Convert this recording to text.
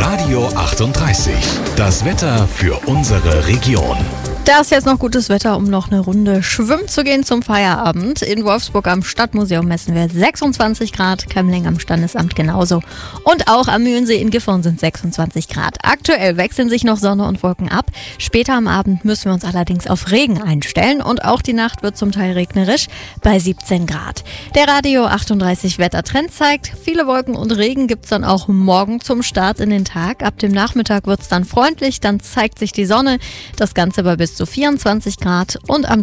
Radio 38. Das Wetter für unsere Region. Da ist jetzt noch gutes Wetter, um noch eine Runde schwimmen zu gehen zum Feierabend. In Wolfsburg am Stadtmuseum messen wir 26 Grad, Kemmling am Standesamt genauso. Und auch am Mühlensee in Gifhorn sind 26 Grad. Aktuell wechseln sich noch Sonne und Wolken ab. Später am Abend müssen wir uns allerdings auf Regen einstellen. Und auch die Nacht wird zum Teil regnerisch bei 17 Grad. Der Radio 38 Wettertrend zeigt, viele Wolken und Regen gibt es dann auch morgen zum Start in den Tag. Ab dem Nachmittag wird es dann freundlich, dann zeigt sich die Sonne. Das Ganze bei bis zu 24 Grad und am